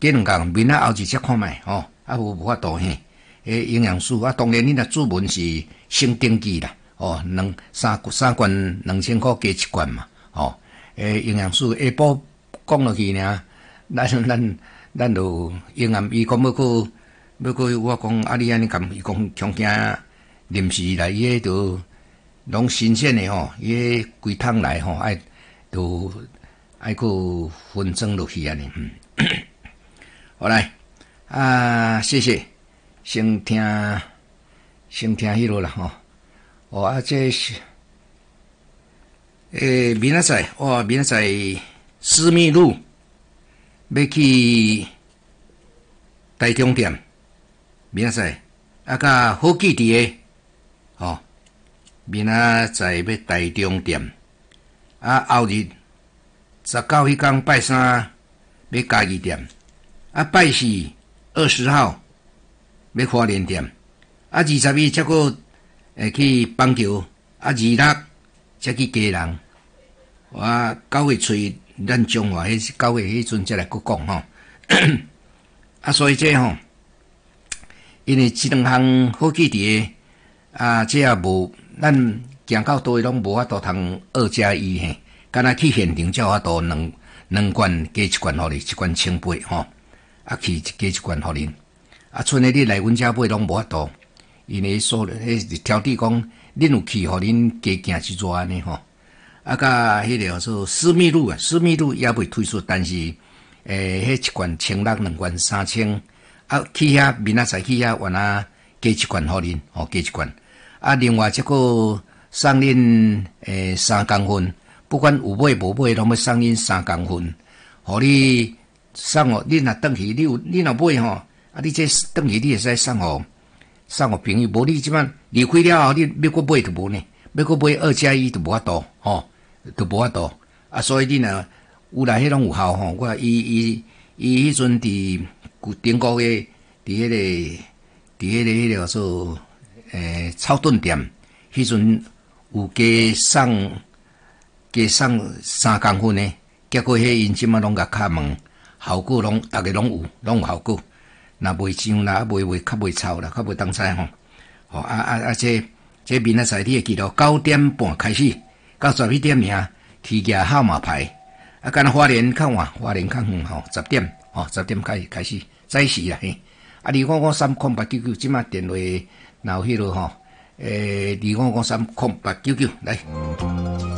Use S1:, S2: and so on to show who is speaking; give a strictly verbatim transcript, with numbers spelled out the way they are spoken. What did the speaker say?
S1: 第两讲明仔后日再看卖吼，啊无无法度嘿。诶，营养素啊，当然你若注文是先登记啦，哦，两三三罐两千块加一罐嘛，哦，诶，营养素下晡讲落去呢，咱咱咱就营养伊讲要过要过，我讲啊，你安尼讲，伊讲强惊临时来，伊迄就拢新鲜的吼，伊迄规桶来吼，爱就爱个分装落去安尼，嗯，好来啊，谢谢。先听，先听迄落啦吼。哦啊，这是，诶、欸，明仔载哇，明仔载私密路要去台中店，明仔载啊，甲好记伫诶，吼，明仔载要台中店，啊，后日十九迄天拜三要嘉义店，啊，拜四二十号。要花莲店，啊，二十一则个会去邦桥，啊，二六则去基隆，我九月初咱中华迄九月迄阵则来佫讲吼，啊，所以这吼，因为即两项好记伫诶，啊，这也无咱行到倒位拢无法度通二加一嘿，敢若去现场才有法度两两罐加一罐互你，一罐千八吼，啊，去加一罐互你。啊，剩诶你来阮遮买拢无法度，因为所迄挑剔讲，恁有去，互恁加行一逝安尼吼。啊，甲迄个说私密露啊，私密露也未推出，但是诶，迄一罐千六，两罐三千。啊，去遐明仔载去遐，原啊加一罐互恁，吼加一罐。啊，另外即个送恁诶三公分，不管有买无买，拢要送恁三公分，互你送哦。恁若转去，你有你若买吼。啊！你这等于你会使送互送互朋友，无你即摆离开了后，你要搁买就无呢，要搁买二加一就无法度，吼，就无法度。啊，所以你若有来迄种有效吼，我伊伊伊迄阵伫顶个月伫迄个伫迄个迄个做诶草顿店，迄阵有加送加送三公分呢，结果迄因即摆拢甲敲问，效果拢逐个拢有，拢有效果。若袂上啦，啊袂袂较袂臭啦，较袂当采吼。吼啊啊啊！这这明仔载你会记到九点半开始，到十一点尔去举号码牌。啊，敢若花莲较晚，花莲较远吼，十点吼，十点开开始早时啦嘿。啊，二五五三空八九九，即马电话若有迄落吼，诶，二五五三空八九九来。